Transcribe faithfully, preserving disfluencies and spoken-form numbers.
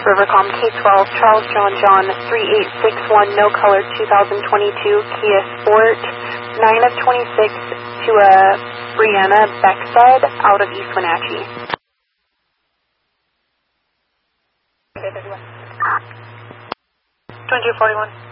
Rivercom K twelve, Charles John John, three eight six one, no color, two thousand twenty-two, Kia Sport, nine of twenty-six to a Brianna Beckstead out of East Wenatchee. twenty-two forty-one.